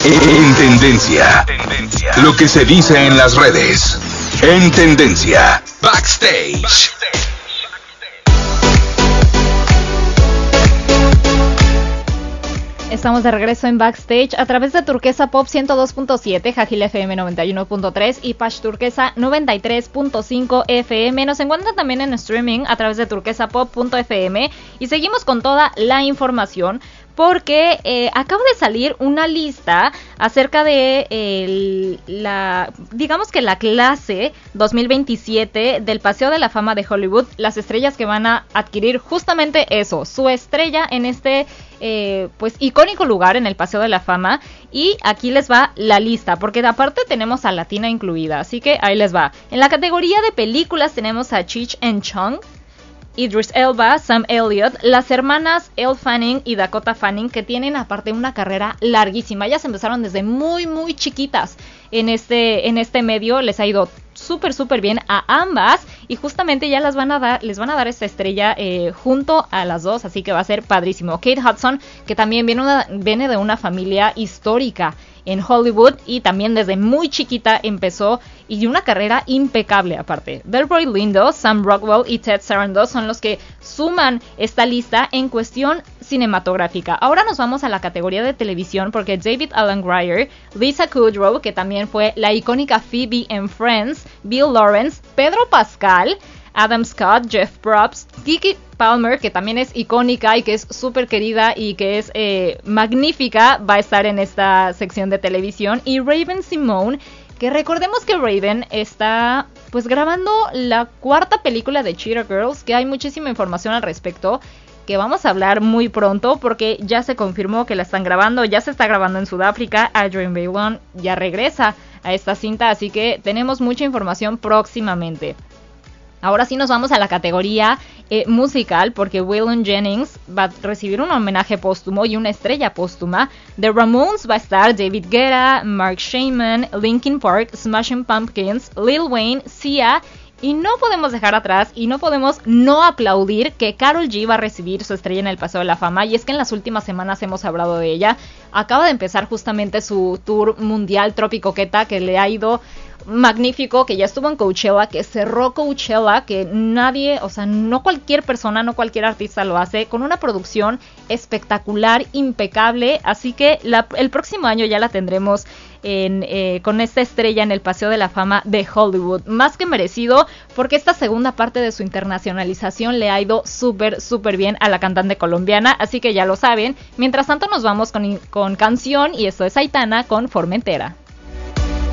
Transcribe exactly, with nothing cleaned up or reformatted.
En tendencia. Tendencia. Lo que se dice en las redes. En tendencia. Backstage. Backstage. Estamos de regreso en Backstage a través de Turquesa Pop ciento dos punto siete, Jajil F M noventa y uno punto tres y Pash Turquesa noventa y tres punto cinco F M. Nos encuentran también en streaming a través de turquesapop punto f m y seguimos con toda la información porque eh, acaba de salir una lista acerca de eh, la, digamos que la clase dos mil veintisiete del Paseo de la Fama de Hollywood, las estrellas que van a adquirir justamente eso, su estrella en este eh, pues icónico lugar en el Paseo de la Fama. Y aquí les va la lista, porque aparte tenemos a Latina incluida, así que ahí les va. En la categoría de películas tenemos a Cheech and Chong, Idris Elba, Sam Elliott, las hermanas Elle Fanning y Dakota Fanning, que tienen aparte una carrera larguísima. Ellas empezaron desde muy muy chiquitas en este, en este medio, les ha ido súper súper bien a ambas y justamente ya las van a dar, les van a dar esta estrella eh, junto a las dos, así que va a ser padrísimo. Kate Hudson, que también viene, una, viene de una familia histórica en Hollywood y también desde muy chiquita empezó y una carrera impecable aparte. Delroy Lindo, Sam Rockwell y Ted Sarandos son los que suman esta lista en cuestión cinematográfica. Ahora nos vamos a la categoría de televisión porque David Alan Grier, Lisa Kudrow, que también fue la icónica Phoebe en Friends, Bill Lawrence, Pedro Pascal, Adam Scott, Jeff Probst, Keke Palmer, que también es icónica y que es súper querida y que es eh, magnífica, va a estar en esta sección de televisión. Y Raven Simone, que recordemos que Raven está pues grabando la cuarta película de Cheetah Girls, que hay muchísima información al respecto, que vamos a hablar muy pronto porque ya se confirmó que la están grabando, ya se está grabando en Sudáfrica. Adrian Bailon ya regresa a esta cinta, así que tenemos mucha información próximamente. Ahora sí nos vamos a la categoría eh, musical porque Waylon Jennings va a recibir un homenaje póstumo y una estrella póstuma. The Ramones va a estar David Guetta, Mark Shaman, Linkin Park, Smashing Pumpkins, Lil Wayne, Sia. Y no podemos dejar atrás y no podemos no aplaudir que Karol G va a recibir su estrella en el Paseo de la Fama. Y es que en las últimas semanas hemos hablado de ella. Acaba de empezar justamente su tour mundial Tropicoqueta, que le ha ido magnífico, que ya estuvo en Coachella, que cerró Coachella, que nadie, o sea, no cualquier persona, no cualquier artista lo hace, con una producción espectacular, impecable. Así que la, el próximo año ya la tendremos en, eh, con esta estrella en el Paseo de la Fama de Hollywood. Más que merecido, porque esta segunda parte de su internacionalización le ha ido súper, súper bien a la cantante colombiana, así que ya lo saben. Mientras tanto nos vamos con, con canción, y esto es Aitana con Formentera.